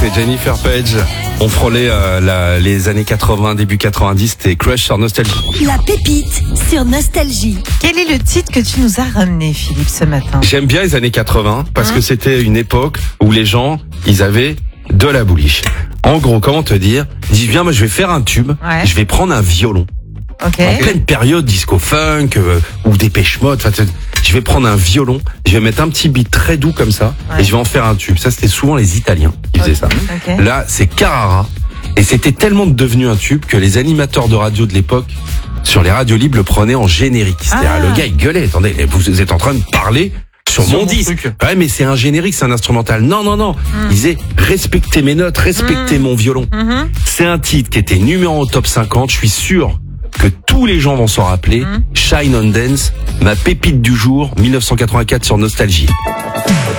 c'était Jennifer Page. On frôlait les années 80, début 90, c'était Crush sur Nostalgie. La pépite sur Nostalgie. Quel est le titre que tu nous as ramené, Philippe, ce matin? J'aime bien les années 80 parce que c'était une époque où les gens, ils avaient de la bouliche. En gros, comment te dire? Ils disent, viens, moi je vais faire un tube, Ouais. je vais prendre un violon. Ok. En pleine période disco-funk ou Dépêche Mode, je vais prendre un violon, je vais mettre un petit beat très doux comme ça, Ouais. et je vais en faire un tube. Ça, c'était souvent les Italiens qui faisaient ça. Ok. Là, c'est Carrara, et c'était tellement devenu un tube que les animateurs de radio de l'époque, sur les radios libres, le prenaient en générique. C'est-à-dire, Ah. le gars, il gueulait, attendez, vous êtes en train de parler sur mon disque. truc. Ouais, mais c'est un générique, c'est un instrumental. Non. Il disait, respectez mes notes, respectez mon violon. Mhm. C'est un titre qui était numéro 1 au top 50. Je suis sûr que tous les gens vont s'en rappeler. Shine on Dance, ma pépite du jour, 1984 sur Nostalgie.